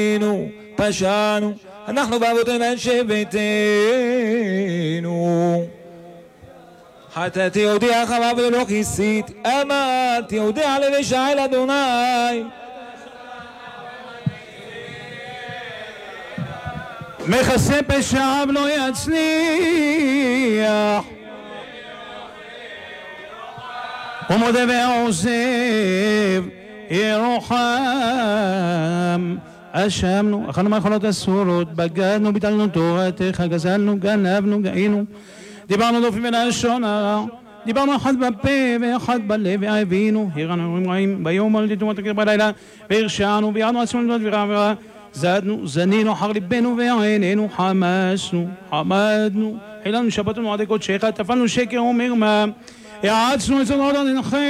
עווינו, פשענו, אנחנו ואבותינו אנשי ביתנו. חטאתי הודיע חמה ולא כיסיתי, אמרתי הודיע לבשע אל אדוני. מכסה פשעיו לא יצליח, ומודה ועוזב ירוחם. אשמנו, אכלנו מאכלות אסורות, בגדנו, ביטלנו תורתך, גזלנו, גנבנו, גאינו, דיברנו דופי ולשון הרע, דיברנו אחד בפה ואחד בלב, והבינו, הרענו אירועים רעים, ביום הולדתנו ותקרב בלילה, והרשענו, וירדנו עצמנו לדעות ורע, זדנו, זנינו אחר ליבנו ועינינו, חמסנו, חמדנו, חיללנו שבתנו עדי קודשך, טפלנו שקר ומרמה, יעצנו את צונות עדינכם.